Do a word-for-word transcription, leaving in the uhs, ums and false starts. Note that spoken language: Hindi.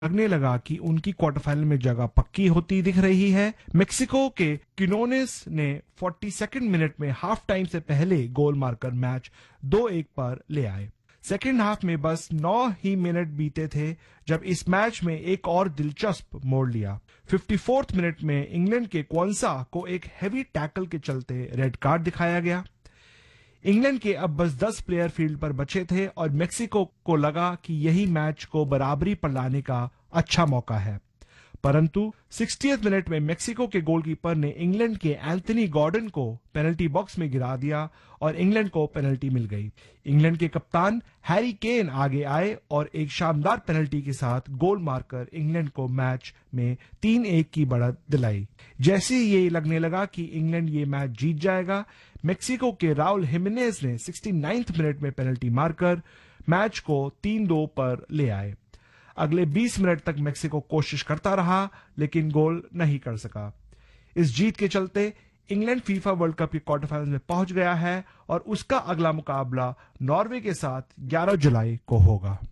लगने लगा कि उनकी क्वार्टर फाइनल में जगह पक्की होती दिख रही है। मेक्सिको के क्विनोनेस ने बयालीसवें मिनट में हाफ टाइम से पहले गोल मारकर मैच दो एक पर ले आए। सेकेंड हाफ में बस नौ ही मिनट बीते थे जब इस मैच में एक और दिलचस्प मोड़ लिया। चौवन मिनट में इंग्लैंड के क्वांसा को एक हैवी टैकल के चलते रेड कार्ड दिखाया गया। इंग्लैंड के अब बस दस प्लेयर फील्ड पर बचे थे और मेक्सिको को लगा कि यही मैच को बराबरी पर लाने का अच्छा मौका है, परंतु साठवें मिनट में मेक्सिको के गोलकीपर ने इंग्लैंड के एंथनी गॉर्डन को पेनल्टी बॉक्स में गिरा दिया और इंग्लैंड को पेनल्टी मिल गई। इंग्लैंड के कप्तान हैरी केन आगे आए और एक शानदार पेनल्टी के साथ गोल मारकर इंग्लैंड को मैच में तीन एक की बढ़त दिलाई। जैसे ही ये लगने लगा कि इंग्लैंड ये मैच जीत जाएगा, मेक्सिको के राउल हिमेनेज ने उनहत्तरवें मिनट में पेनल्टी मारकर मैच को तीन दो पर ले आए। अगले बीस मिनट तक मेक्सिको कोशिश करता रहा लेकिन गोल नहीं कर सका। इस जीत के चलते इंग्लैंड फीफा वर्ल्ड कप के क्वार्टर फाइनल में पहुंच गया है और उसका अगला मुकाबला नॉर्वे के साथ ग्यारह जुलाई को होगा।